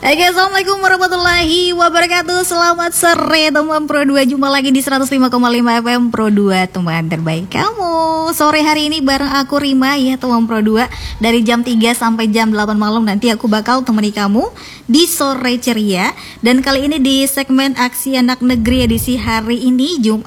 Oke, assalamualaikum warahmatullahi wabarakatuh. Selamat sore teman Pro 2. Jumpa lagi di 105,5 FM Pro 2, teman terbaik kamu. Sore hari ini bareng aku Rima ya teman Pro 2. Dari jam 3 sampai jam 8 malam nanti aku bakal temani kamu di Sore Ceria. Dan kali ini di segmen Aksi Anak Negeri edisi hari ini Jumat